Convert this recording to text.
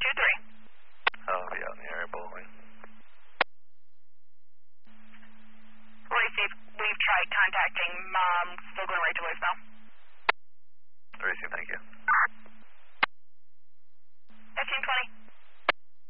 I'll be out in the area bowling. Roy, Steve, we've tried contacting Mom, still going right to voicemail.